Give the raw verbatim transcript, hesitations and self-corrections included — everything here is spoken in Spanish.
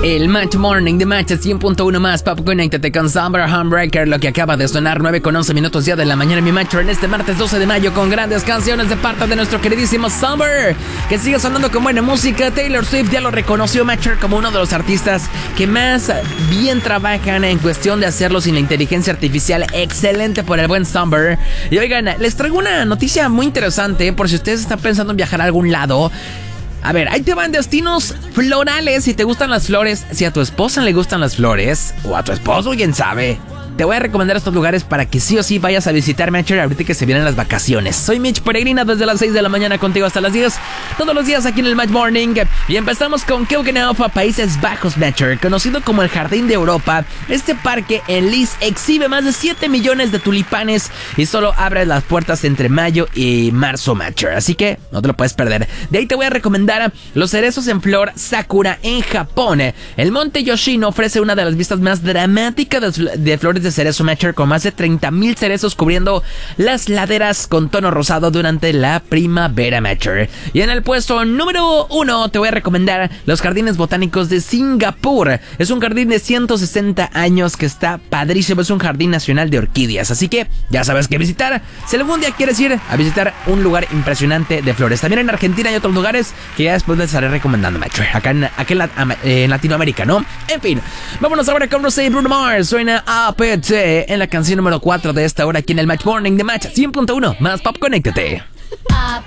El Match Morning de Match cien punto uno más Pop Conéctate con Summer Homebreaker, lo que acaba de sonar nueve con once minutos ya de la mañana en mi Match en este martes doce de mayo con grandes canciones de parte de nuestro queridísimo Summer, que sigue sonando con buena música. Taylor Swift ya lo reconoció Matcher como uno de los artistas que más bien trabajan en cuestión de hacerlo sin la inteligencia artificial. Excelente por el buen Summer. Y oigan, les traigo una noticia muy interesante por si ustedes están pensando en viajar a algún lado. A ver, ahí te van destinos florales si te gustan las flores, si a tu esposa le gustan las flores, o a tu esposo, quién sabe. Te voy a recomendar estos lugares para que sí o sí vayas a visitar Matcher ahorita que se vienen las vacaciones. Soy Mitch Peregrina desde las seis de la mañana contigo hasta las diez, todos los días aquí en el Match Morning. Y empezamos con Keukenhof, Países Bajos Matcher, conocido como el Jardín de Europa. Este parque en Lis exhibe más de siete millones de tulipanes y solo abre las puertas entre mayo y marzo Matcher, así que no te lo puedes perder. De ahí te voy a recomendar los cerezos en flor Sakura en Japón. El monte Yoshino ofrece una de las vistas más dramáticas de flores de cerezo Matcher, con más de treinta mil cerezos cubriendo las laderas con tono rosado durante la primavera Matcher. Y en el puesto número uno te voy a recomendar los jardines botánicos de Singapur. Es un jardín de ciento sesenta años que está padrísimo, es un jardín nacional de orquídeas, así que ya sabes qué visitar si algún día quieres ir a visitar un lugar impresionante de flores. También en Argentina hay otros lugares que ya después les estaré recomendando Matcher, acá en, acá en, la, en Latinoamérica, ¿no? En fin, vámonos ahora con Rosé y Bruno Mars. Suena A P T en la canción número cuatro de esta hora aquí en el Match Morning de Match cien punto uno más Pop Conéctate.